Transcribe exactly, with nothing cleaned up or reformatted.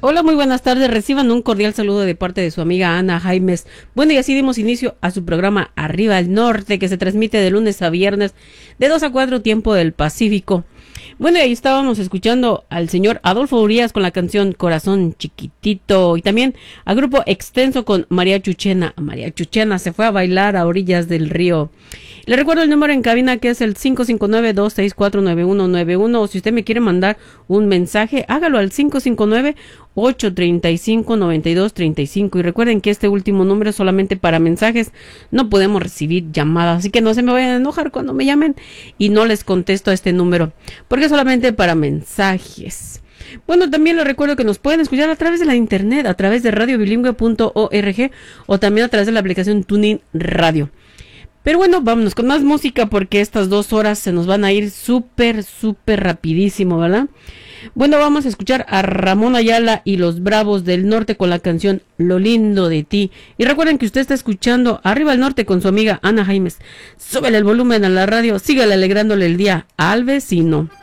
Hola, muy buenas tardes. Reciban un cordial saludo de parte de su amiga Ana Jaimes. Bueno, y así dimos inicio a su programa Arriba al Norte, que se transmite de lunes a viernes de dos a cuatro tiempo del Pacífico. Bueno, y ahí estábamos escuchando al señor Adolfo Urias con la canción Corazón Chiquitito y también al grupo Extenso con María Chuchena. María Chuchena se fue a bailar a orillas del río. Le recuerdo el número en cabina que es el cinco cinco nueve, dos seis cuatro, nueve uno nueve uno, o si usted me quiere mandar un mensaje, hágalo al cinco cinco nueve, ocho tres cinco, nueve dos tres cinco. Y recuerden que este último número es solamente para mensajes, no podemos recibir llamadas, así que no se me vayan a enojar cuando me llamen y no les contesto a este número, porque es solamente para mensajes. Bueno, también les recuerdo que nos pueden escuchar a través de la internet, a través de radio bilingüe punto org o también a través de la aplicación TuneIn Radio. Pero bueno, vámonos con más música porque estas dos horas se nos van a ir súper, súper rapidísimo, ¿verdad? Bueno, vamos a escuchar a Ramón Ayala y los Bravos del Norte con la canción Lo Lindo de Ti. Y recuerden que usted está escuchando Arriba al Norte con su amiga Ana Jaimes. Súbele el volumen a la radio, sígale alegrándole el día al vecino.